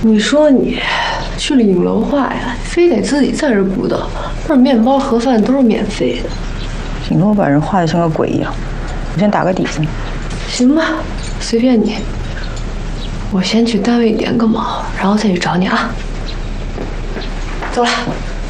你说你去了影楼化呀，非得自己在这鼓捣，那面包盒饭都是免费的。 顶多把人画的像个鬼一样。我先打个底子。 行吧，随便你。我先去单位点个卯，然后再去找你啊。走了。